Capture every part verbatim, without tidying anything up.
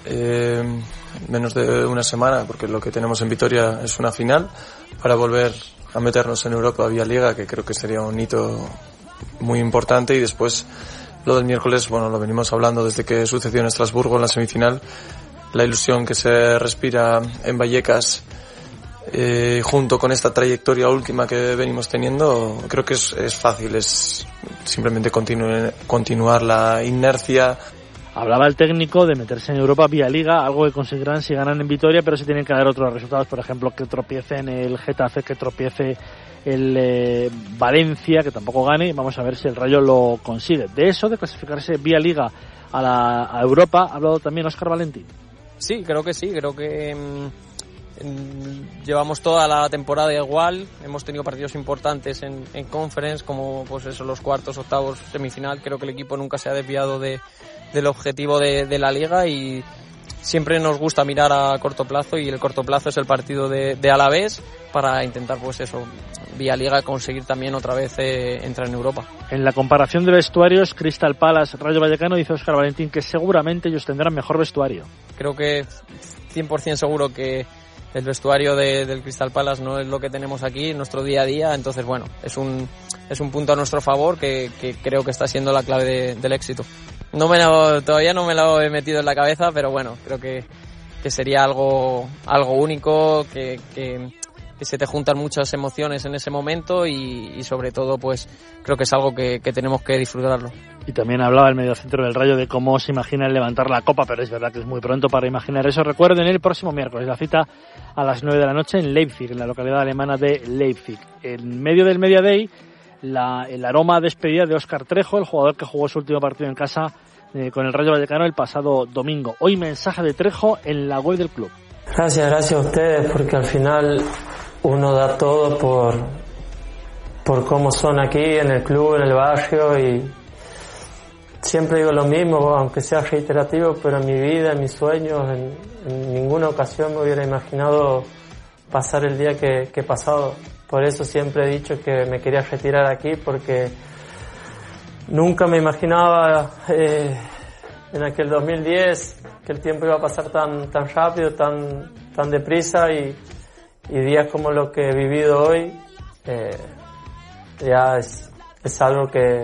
eh, menos de una semana, porque lo que tenemos en Vitoria es una final, para volver a meternos en Europa vía Liga, que creo que sería un hito muy importante. Y después lo del miércoles, bueno, lo venimos hablando desde que sucedió en Estrasburgo en la semifinal, la ilusión que se respira en Vallecas, eh, junto con esta trayectoria última que venimos teniendo, creo que es, es fácil, es simplemente continu- continuar la inercia. Hablaba el técnico de meterse en Europa vía Liga, algo que conseguirán si ganan en Vitoria, pero se tienen que dar otros resultados, por ejemplo, que tropiece en el Getafe, que tropiece el eh, Valencia, que tampoco gane. Vamos a ver si el Rayo lo consigue. De eso, de clasificarse vía Liga a, la, a Europa, ha hablado también Óscar Valentín. Sí, creo que sí, creo que mmm, llevamos toda la temporada igual, hemos tenido partidos importantes en, en Conference, como pues eso, los cuartos, octavos, semifinal. Creo que el equipo nunca se ha desviado de, del objetivo de, de la Liga, y siempre nos gusta mirar a corto plazo, y el corto plazo es el partido de, de Alavés, para intentar pues eso, vía Liga, conseguir también otra vez eh, entrar en Europa. En la comparación de vestuarios, Crystal Palace, Rayo Vallecano, dice Óscar Valentín que seguramente ellos tendrán mejor vestuario. Creo que cien por ciento seguro que el vestuario de, del Crystal Palace no es lo que tenemos aquí en nuestro día a día, entonces bueno, es un, es un punto a nuestro favor que, que creo que está siendo la clave de, del éxito. No me lo, todavía no me lo he metido en la cabeza, pero bueno, creo que, que sería algo, algo único, que, que, que se te juntan muchas emociones en ese momento, y, y sobre todo pues creo que es algo que, que tenemos que disfrutarlo. Y también hablaba el mediocentro del Rayo de cómo se imaginan levantar la Copa, pero es verdad que es muy pronto para imaginar eso. Recuerden, el próximo miércoles la cita a las nueve de la noche en Leipzig, en la localidad alemana de Leipzig. En medio del Media Day, la, el aroma a despedida de Óscar Trejo, el jugador que jugó su último partido en casa eh, con el Rayo Vallecano el pasado domingo. Hoy mensaje de Trejo en la web del club. Gracias, gracias a ustedes, porque al final uno da todo por, por cómo son aquí en el club, en el barrio, y siempre digo lo mismo, aunque sea reiterativo, pero en mi vida, en mis sueños, en, en ninguna ocasión me hubiera imaginado pasar el día que, que he pasado. Por eso siempre he dicho que me quería retirar aquí, porque nunca me imaginaba eh, en aquel dos mil diez que el tiempo iba a pasar tan, tan rápido, tan, tan deprisa, y, y días como lo que he vivido hoy eh, ya es, es algo que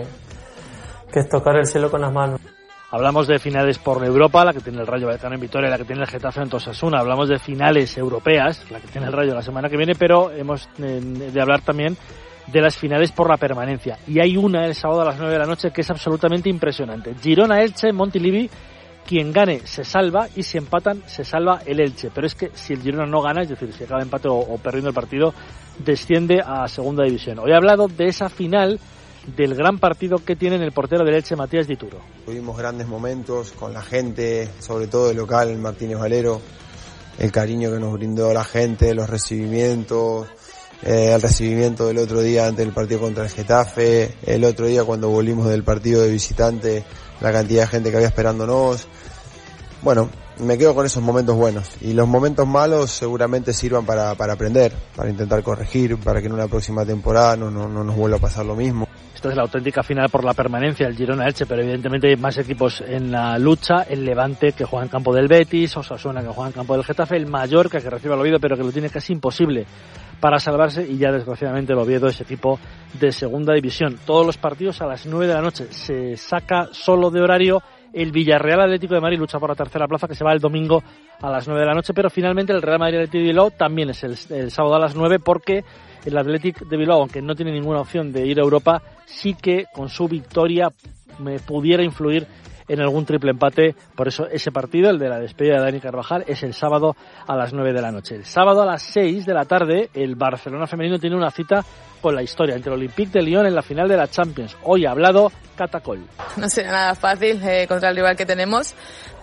que es tocar el cielo con las manos. Hablamos de finales por Europa, la que tiene el Rayo Vallecano en Vitoria, la que tiene el Getafe en Osasuna. Hablamos de finales europeas, la que tiene el Rayo la semana que viene, pero hemos eh, de hablar también de las finales por la permanencia. Y hay una el sábado a las nueve de la noche que es absolutamente impresionante. Girona-Elche, Montilivi, quien gane se salva, y si empatan se salva el Elche. Pero es que si el Girona no gana, es decir, si acaba empate o, o perdiendo el partido, desciende a segunda división. Hoy he hablado de esa final, del gran partido que tiene el portero del Elche, Matías Dituro. Tuvimos grandes momentos con la gente, sobre todo el local, Martínez Valero, el cariño que nos brindó la gente, los recibimientos, eh, el recibimiento del otro día ante el partido contra el Getafe, el otro día cuando volvimos del partido de visitante, la cantidad de gente que había esperándonos. Bueno, me quedo con esos momentos buenos, y los momentos malos seguramente sirvan para, para aprender, para intentar corregir, para que en una próxima temporada no, no, no nos vuelva a pasar lo mismo. Esta es la auténtica final por la permanencia, el Girona-Elche, pero evidentemente hay más equipos en la lucha. El Levante, que juega en campo del Betis, Osasuna, que juega en campo del Getafe, el Mallorca, que recibe al Oviedo, pero que lo tiene casi imposible para salvarse, y ya desgraciadamente el Oviedo es equipo de segunda división. Todos los partidos a las nueve de la noche. Se saca solo de horario el Villarreal Atlético de Madrid, lucha por la tercera plaza, que se va el domingo a las nueve de la noche, pero finalmente el Real Madrid Atlético de Bilbao también es el, el sábado a las nueve, porque el Athletic de Bilbao, aunque no tiene ninguna opción de ir a Europa, sí que con su victoria me pudiera influir en algún triple empate. Por eso ese partido, el de la despedida de Dani Carvajal, es el sábado a las nueve de la noche. El sábado a las seis de la tarde, el Barcelona femenino tiene una cita con la historia entre el Olympique de Lyon en la final de la Champions. Hoy ha hablado Catacol. No será nada fácil eh, contra el rival que tenemos,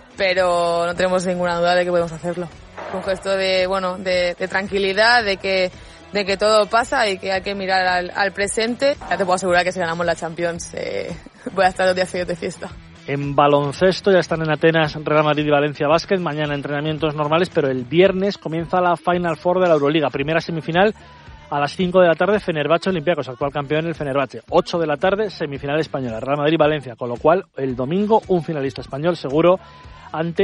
pero no tenemos ninguna duda de que podemos hacerlo. Un gesto de, bueno, de, de tranquilidad, de que de que todo pasa y que hay que mirar al, al presente. Ya te puedo asegurar que si ganamos la Champions eh, voy a estar los días seguidos de fiesta. En baloncesto ya están en Atenas Real Madrid y Valencia Basket. Mañana entrenamientos normales, pero el viernes comienza la Final Four de la Euroliga. Primera semifinal a las cinco de la tarde, Fenerbahce Olympiacos, actual campeón el Fenerbahce. ocho de la tarde, semifinal española, Real Madrid y Valencia. Con lo cual, el domingo, un finalista español seguro ante